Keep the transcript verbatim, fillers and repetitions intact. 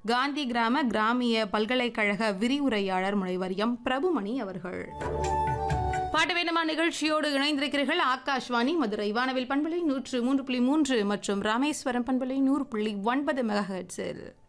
காந்தி கிராம கிராமிய பல்கலைக்கழக விரிவுரையாளர் முனைவர் எம் பிரபுமணி அவர்கள். பாட்டு வேணுமா நிகழ்ச்சியோடு இணைந்திருக்கிறீர்கள். ஆகாஷ்வாணி மதுரை வானவில் பண்பலை நூற்று மூன்று புள்ளி மூன்று மற்றும் ராமேஸ்வரம் பண்பலை நூறு புள்ளி ஒன்பது மெகாஹெர்ட்ஸில்.